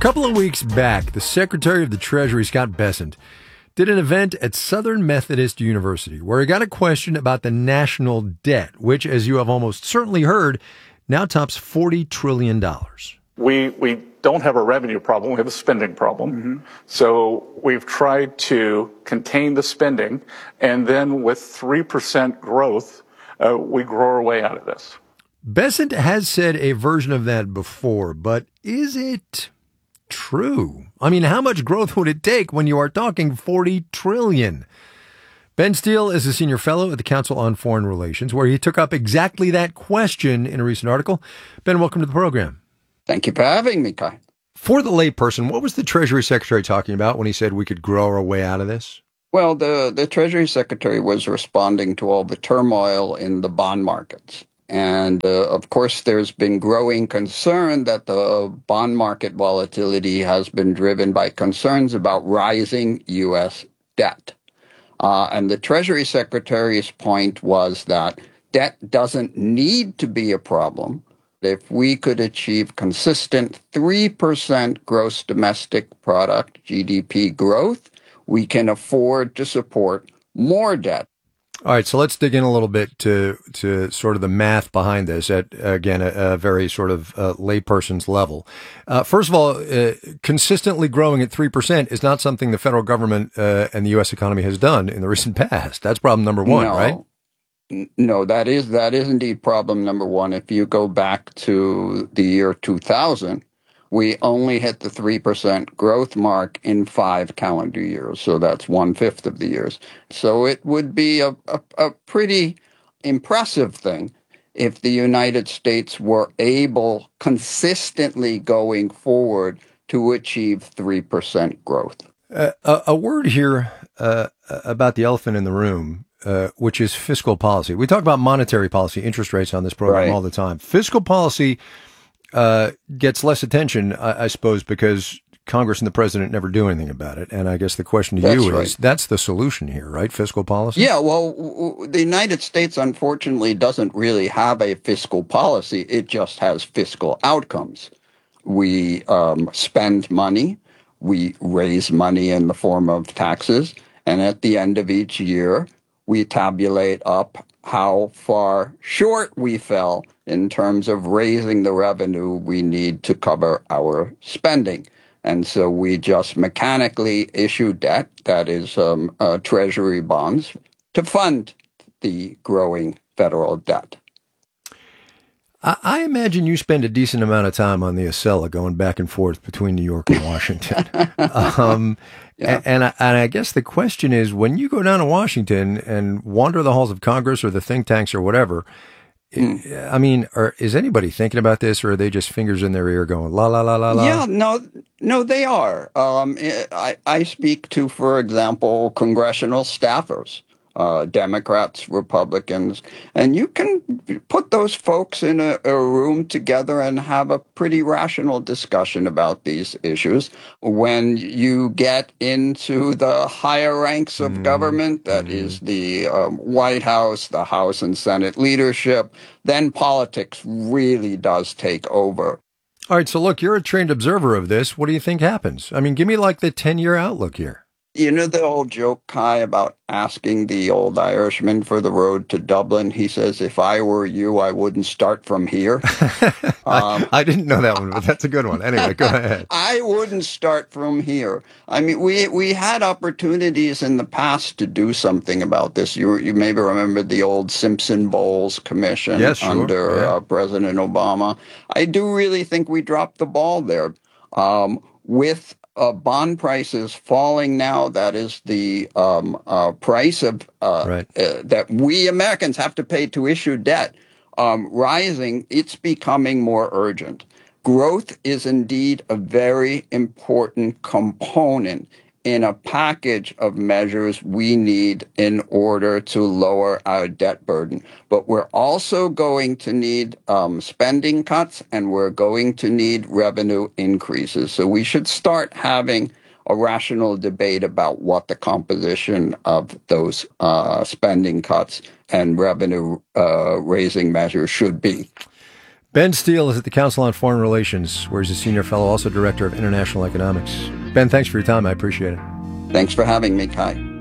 couple of weeks back, the Secretary of the Treasury, Scott Bessent, did an event at Southern Methodist University where he got a question about the national debt, which, as you have almost certainly heard, now tops $40 trillion. We don't have a revenue problem, we have a spending problem. Mm-hmm. So we've tried to contain the spending, and then with 3% growth, we grow our way out of this. Bessent has said a version of that before, but is it true? I mean, how much growth would it take when you are talking $40 trillion? Ben Steele is a senior fellow at the Council on Foreign Relations, where he took up exactly that question in a recent article. Ben, welcome to the program. Thank you for having me, Kai. For the layperson, what was the Treasury Secretary talking about when he said we could grow our way out of this? Well, the Treasury Secretary was responding to all the turmoil in the bond markets. And, of course, there's been growing concern that the bond market volatility has been driven by concerns about rising U.S. debt. And the Treasury Secretary's point was that debt doesn't need to be a problem. If we could achieve consistent 3% gross domestic product, GDP growth, we can afford to support more debt. All right, so let's dig in a little bit to sort of the math behind this at, again, a very sort of layperson's level. First of all, consistently growing at 3% is not something the federal government and the U.S. economy has done in the recent past. That's problem number one, right? No, that is indeed problem number one. If you go back to the year 2000, we only hit the 3% growth mark in 5 calendar years. So that's 1/5 of the years. So it would be a pretty impressive thing if the United States were able consistently going forward to achieve 3% growth. A word here about the elephant in the room, which is fiscal policy. We talk about monetary policy, interest rates on this program all the time. Fiscal policy gets less attention, I suppose, because Congress and the president never do anything about it. And I guess the question to you is, that's the solution here, right? Fiscal policy? Yeah, well, the United States, unfortunately, doesn't really have a fiscal policy. It just has fiscal outcomes. We spend money. We raise money in the form of taxes. And at the end of each year, we tabulate up how far short we fell in terms of raising the revenue we need to cover our spending. And so we just mechanically issue debt, that is treasury bonds, to fund the growing federal debt. I imagine you spend a decent amount of time on the Acela going back and forth between New York and Washington. Yeah. And I guess the question is, when you go down to Washington and wander the halls of Congress or the think tanks or whatever, I mean, is anybody thinking about this, or are they just fingers in their ear going, la, la, la, la, la? Yeah, no, they are. I speak to, for example, congressional staffers, Democrats, Republicans, and you can put those folks in a room together and have a pretty rational discussion about these issues. When you get into the higher ranks of government, that is the White House, the House and Senate leadership, then politics really does take over. All right, so look, you're a trained observer of this. What do you think happens? I mean, give me like the 10-year outlook here. You know the old joke, Kai, about asking the old Irishman for the road to Dublin? He says, if I were you, I wouldn't start from here. I didn't know that one, but that's a good one. Anyway, go ahead. I wouldn't start from here. I mean, we had opportunities in the past to do something about this. You maybe remember the old Simpson-Bowles Commission under President Obama. I do really think we dropped the ball there. With bond prices falling now, that is the price of that we Americans have to pay to issue debt, rising, it's becoming more urgent. Growth is indeed a very important component in a package of measures we need in order to lower our debt burden. But we're also going to need spending cuts, and we're going to need revenue increases. So we should start having a rational debate about what the composition of those spending cuts and revenue raising measures should be. Ben Steele is at the Council on Foreign Relations, where he's a senior fellow, also director of international economics. Ben, thanks for your time. I appreciate it. Thanks for having me, Kai.